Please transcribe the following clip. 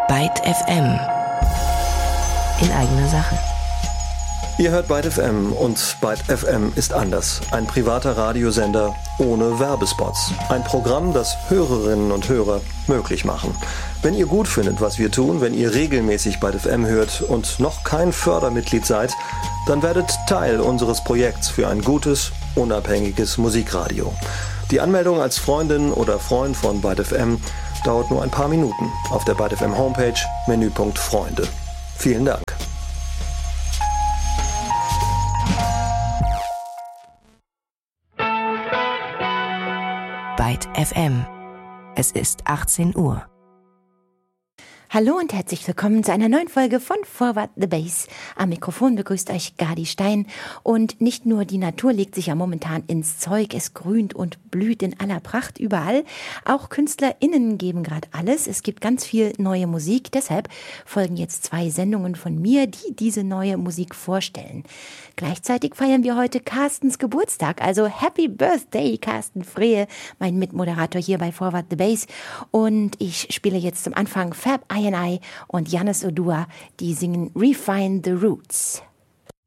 Byte FM. In eigener Sache. Ihr hört Byte FM und Byte FM ist anders. Ein privater Radiosender ohne Werbespots. Ein Programm, das Hörerinnen und Hörer möglich machen. Wenn ihr gut findet, was wir tun, wenn ihr regelmäßig Byte FM hört und noch kein Fördermitglied seid, dann werdet Teil unseres Projekts für ein gutes, unabhängiges Musikradio. Die Anmeldung als Freundin oder Freund von Byte FM dauert nur ein paar Minuten auf der Byte FM Homepage, Menüpunkt Freunde. Vielen Dank. Byte FM. Es ist 18 Uhr. Hallo und herzlich willkommen zu einer neuen Folge von Forward the Bass. Am Mikrofon begrüßt euch Gadi Stein. Und nicht nur die Natur legt sich ja momentan ins Zeug, es grünt und blüht in aller Pracht überall. Auch KünstlerInnen geben gerade alles. Es gibt ganz viel neue Musik. Deshalb folgen jetzt 2 Sendungen von mir, die diese neue Musik vorstellen. Gleichzeitig feiern wir heute Carstens Geburtstag. Also Happy Birthday, Carsten Frehe, mein Mitmoderator hier bei Forward the Bass. Und ich spiele jetzt zum Anfang Fab I&I und Yannis Odua, die singen Refine the Roots.